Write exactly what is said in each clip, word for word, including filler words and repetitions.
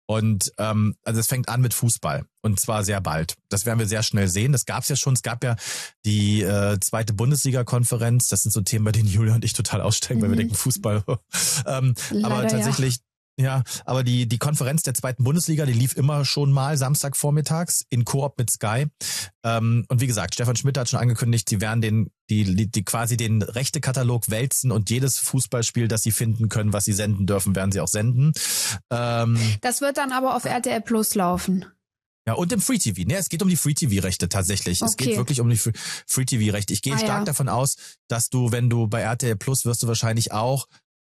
Und ähm, also es fängt an mit Fußball und zwar sehr bald. Das werden wir sehr schnell sehen. Das gab es ja schon. Es gab ja die äh, zweite Bundesliga-Konferenz. Das sind so Themen, bei denen Julia und ich total aussteigen, mhm. weil wir denken Fußball. ähm, aber tatsächlich, ja. ja, aber die die Konferenz der zweiten Bundesliga, die lief immer schon mal Samstagvormittags in Koop mit Sky. Ähm, und wie gesagt, Stefan Schmidt hat schon angekündigt, sie werden den die, die, die quasi den Rechtekatalog wälzen und jedes Fußballspiel, das sie finden können, was sie senden dürfen, werden sie auch senden. Ähm, das wird dann aber auf R T L Plus laufen. Ja, und im Free T V. Ne, es geht um die Free T V-Rechte tatsächlich. Okay. Es geht wirklich um die Free T V-Rechte. Ich gehe ah, stark ja. davon aus, dass du, wenn du bei R T L Plus wirst du wahrscheinlich auch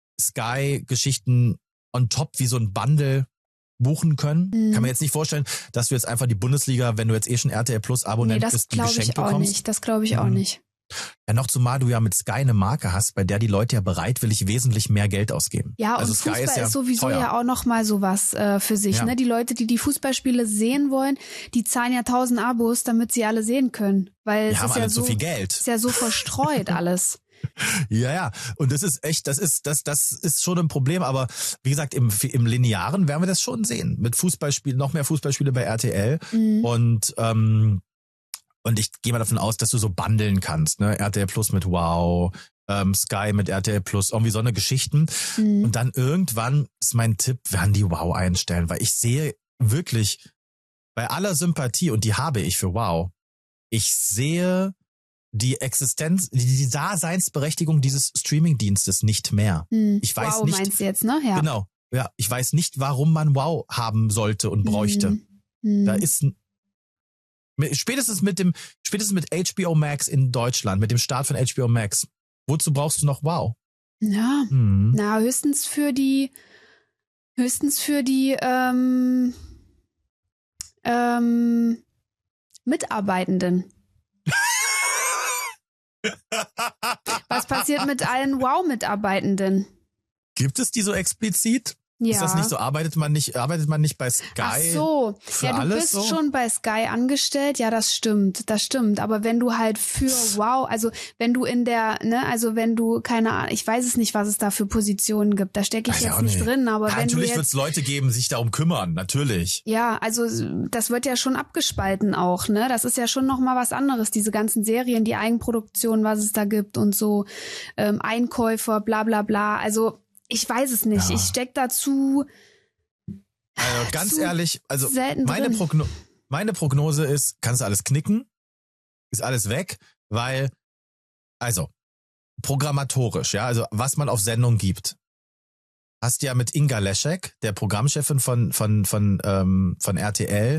Sky-Geschichten on top wie so ein Bundle buchen können. Mhm. Kann man jetzt nicht vorstellen, dass du jetzt einfach die Bundesliga, wenn du jetzt eh schon R T L Plus Abonnent nee, bist, ein Geschenk ich auch bekommst. Nicht. Das glaube ich auch mhm. nicht. Ja, noch zumal du ja mit Sky eine Marke hast, bei der die Leute ja bereitwillig wesentlich mehr Geld ausgeben. Ja, also und Sky Fußball ist, ja ist sowieso teuer. ja auch nochmal sowas äh, für sich. Ja. Ne? Die Leute, die die Fußballspiele sehen wollen, die zahlen ja tausend Abos, damit sie alle sehen können. Weil die es haben ist alle ja so so viel Geld. Ist ja so verstreut alles. Ja, ja. Und das ist echt, das ist, das, das ist schon ein Problem. Aber wie gesagt, im, im Linearen werden wir das schon sehen. Mit Fußballspielen, noch mehr Fußballspiele bei R T L. Mhm. Und, ähm, und ich gehe mal davon aus, dass du so bundeln kannst, ne? R T L Plus mit Wow, ähm, Sky mit R T L Plus, irgendwie so eine Geschichten. Mhm. Und dann irgendwann ist mein Tipp, werden die Wow einstellen. Weil ich sehe wirklich, bei aller Sympathie, und die habe ich für Wow, ich sehe die Existenz, die, die Daseinsberechtigung dieses Streamingdienstes nicht mehr. Hm. Ich weiß wow, nicht. Meinst du jetzt, ne? Ja. Genau. Ja, ich weiß nicht, warum man Wow haben sollte und bräuchte. Hm. Hm. Da ist ein, spätestens mit dem, spätestens mit H B O Max in Deutschland, mit dem Start von H B O Max. Wozu brauchst du noch Wow? Ja. Hm. Na, höchstens für die, höchstens für die, ähm, ähm, Mitarbeitenden. Was passiert mit allen Wow-Mitarbeitenden? Gibt es die so explizit? Ja. Ist das nicht so? Arbeitet man nicht, arbeitet man nicht bei Sky? Ach so. Für ja, du alles bist so? schon bei Sky angestellt. Ja, das stimmt. Das stimmt. Aber wenn du halt für Wow, also wenn du in der, ne, also wenn du, keine Ahnung, ich weiß es nicht, was es da für Positionen gibt. Da stecke ich Ach, jetzt nicht drin, aber ja, wenn natürlich du wird es Leute geben, sich darum kümmern, natürlich. Ja, also das wird ja schon abgespalten auch, ne? Das ist ja schon nochmal was anderes, diese ganzen Serien, die Eigenproduktion, was es da gibt und so, ähm, Einkäufer, bla bla bla. Also ich weiß es nicht. Ja. Ich steck dazu. Also ganz ehrlich, also meine, Progno- meine Prognose ist, kannst du alles knicken, ist alles weg, weil, also, programmatorisch, ja, also was man auf Sendung gibt, hast du ja mit Inga Leschek, der Programmchefin von, von, von, ähm, von R T L,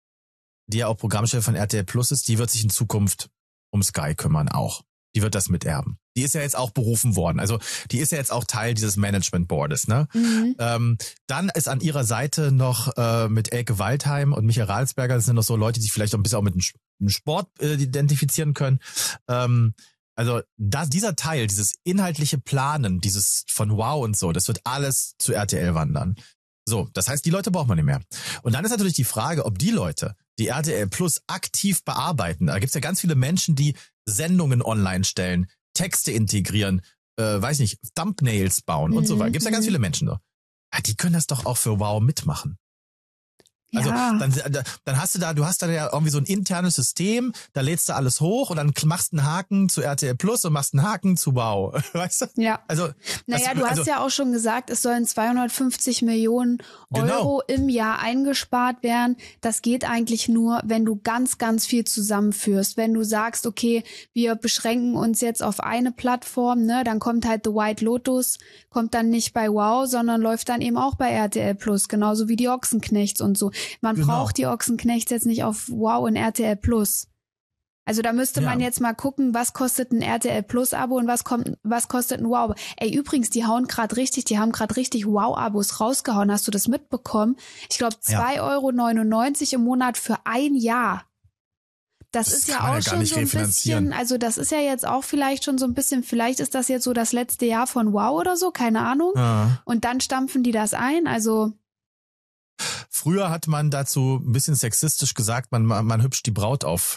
die ja auch Programmchefin von R T L Plus ist, die wird sich in Zukunft um Sky kümmern auch. Die wird das miterben. Die ist ja jetzt auch berufen worden. Also die ist ja jetzt auch Teil dieses Management Boardes. Ne? Mhm. Ähm, dann ist an ihrer Seite noch äh, mit Elke Waldheim und Michael Ralsberger, das sind noch so Leute, die sich vielleicht auch ein bisschen auch mit dem Sport äh, identifizieren können. Ähm, also das, dieser Teil, dieses inhaltliche Planen, dieses von Wow und so, das wird alles zu R T L wandern. So, das heißt, die Leute braucht man nicht mehr. Und dann ist natürlich die Frage, ob die Leute, die R T L Plus aktiv bearbeiten, da gibt's ja ganz viele Menschen, die Sendungen online stellen, Texte integrieren, äh, weiß nicht, Thumbnails bauen mhm. und so weiter. Gibt's ja ganz viele Menschen noch. Ja, die können das doch auch für Wow mitmachen. Also ja. dann, dann hast du da, du hast da ja irgendwie so ein internes System, da lädst du alles hoch und dann machst einen Haken zu R T L Plus und machst einen Haken zu Wow. Weißt du? Ja. Also, naja, das, du also, hast ja auch schon gesagt, es sollen zweihundertfünfzig Millionen Euro genau. im Jahr eingespart werden. Das geht eigentlich nur, wenn du ganz, ganz viel zusammenführst. Wenn du sagst, okay, wir beschränken uns jetzt auf eine Plattform, ne, dann kommt halt The White Lotus, kommt dann nicht bei Wow, sondern läuft dann eben auch bei R T L Plus, genauso wie die Ochsenknechts und so. Man genau. braucht die Ochsenknechts jetzt nicht auf Wow und R T L Plus. Also da müsste ja. man jetzt mal gucken, was kostet ein R T L Plus Abo und was kommt, was kostet ein Wow. Ey, übrigens, die hauen gerade richtig, die haben gerade richtig Wow-Abos rausgehauen. Hast du das mitbekommen? Ich glaube, zwei Euro neunundneunzig im Monat für ein Jahr. Das, das ist ja auch ja schon so ein bisschen, also das ist ja jetzt auch vielleicht schon so ein bisschen, vielleicht ist das jetzt so das letzte Jahr von Wow oder so, keine Ahnung. Ja. Und dann stampfen die das ein, also früher hat man dazu ein bisschen sexistisch gesagt, man, man, man hübscht die Braut auf.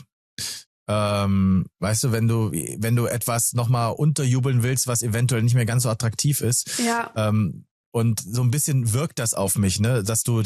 Ähm, weißt du, wenn du, wenn du etwas nochmal unterjubeln willst, was eventuell nicht mehr ganz so attraktiv ist. Ja. Ähm, und so ein bisschen wirkt das auf mich, ne, dass du